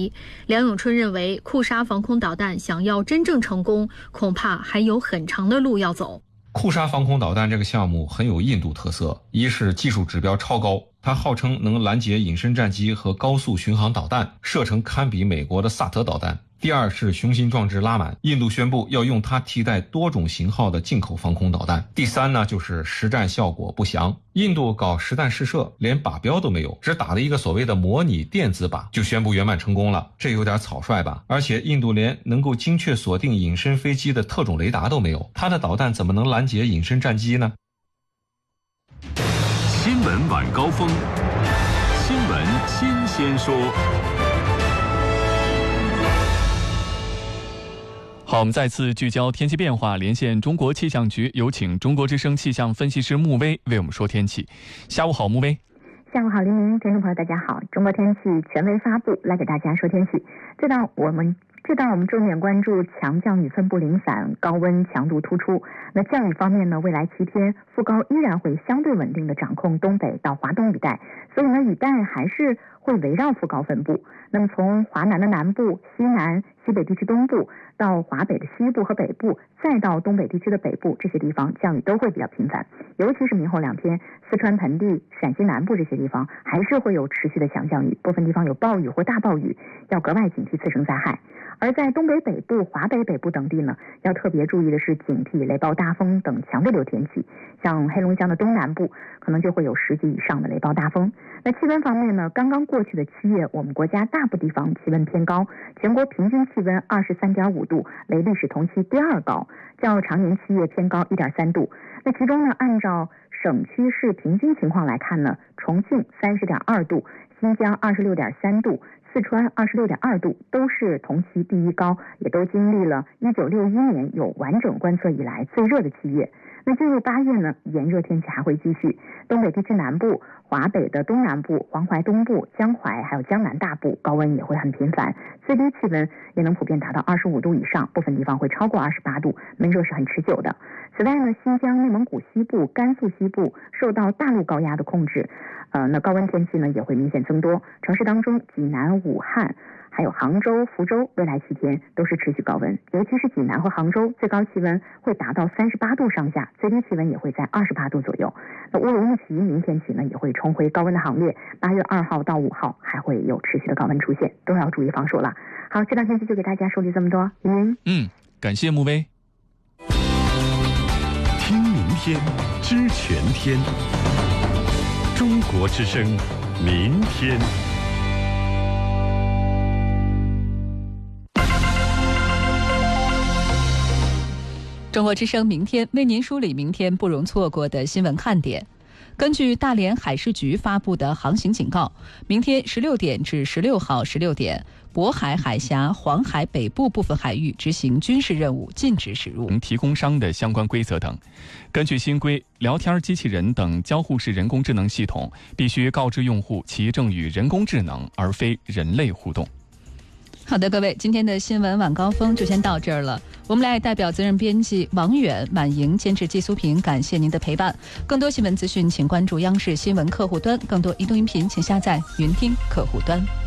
题。梁永春认为，库沙防空导弹想要真正成功，恐怕还有很长的路要走。 库沙防空导弹这个项目很有印度特色，一是技术指标超高，它号称能拦截隐身战机和高速巡航导弹，射程堪比美国的萨德导弹。第二是雄心壮志拉满，印度宣布要用它替代多种型号的进口防空导弹。第三呢，就是实战效果不详，印度搞实弹试射连靶标都没有，只打了一个所谓的模拟电子靶就宣布圆满成功了，这有点草率吧。而且印度连能够精确锁定隐身飞机的特种雷达都没有，它的导弹怎么能拦截隐身战机呢？ 新闻晚高峰，新闻新鲜说。 好，我们再次聚焦天气变化，连线中国气象局，有请中国之声气象分析师穆威为我们说天气。下午好，穆威。 下午好，黎明，听众朋友大家好。中国天气权威发布，来给大家说天气。这档我们重点关注强降雨分布零散，高温强度突出。那降雨方面呢，未来7天副高依然会相对稳定的掌控东北到华东一带，所以呢，雨带还是会围绕副高分布。那么从华南的南部、西南、西北地区东部到华北的西部和北部，再到东北地区的北部，这些地方降雨都会比较频繁。尤其是明后2天，四川盆地、陕西南部这些地方还是会有持续的强降雨，部分地方有暴雨或大暴雨，要格外警惕次生灾害。而在东北北部、华北北部等地呢，要特别注意的是警惕雷暴大风等强对流天气，像黑龙江的东南部可能就会有10级以上的雷暴大风。那气温方面呢，刚刚过去的7月，我们国家大部地方气温偏高，全国平均气温23.5度，为历史同期第2高，较常年7月偏高1.3度。那其中呢，按照省区市平均情况来看呢，重庆30.2度，新疆26.3度，四川26.2度，都是同期第1高，也都经历了1961年有完整观测以来最热的7月。那进入8月呢，炎热天气还会继续，东北地区南部、华北的东南部、黄淮东部、江淮还有江南大部高温也会很频繁，最低气温也能普遍达到25度以上，部分地方会超过28度，闷热是很持久的。此外呢，新疆、内蒙古西部、甘肃西部受到大陆高压的控制，那高温天气呢也会明显增多。城市当中，济南、武汉还有杭州、福州，未来7天都是持续高温，尤其是济南和杭州，最高气温会达到38度上下，最低气温也会在28度左右。那乌鲁木齐明天起呢也会重回高温的行列，8月2号到5号还会有持续的高温出现，都要注意防暑了。好，这档天气就给大家梳理这么多。 感谢穆威。 听明天，知全天。中国之声，明天。 中国之声明天为您梳理明天不容错过的新闻看点。根据大连海事局发布的航行警告，明天16点至16号16点，渤海海峡、黄海北部部分海域执行军事任务，禁止驶入。 提供商的相关规则等。根据新规，聊天机器人等交互式人工智能系统必须告知用户其正与人工智能而非人类互动。 好的，各位，今天的新闻晚高峰就先到这儿了。我们来代表责任编辑王远、满莹，监制季苏平，感谢您的陪伴。更多新闻资讯，请关注央视新闻客户端；更多移动音频，请下载云听客户端。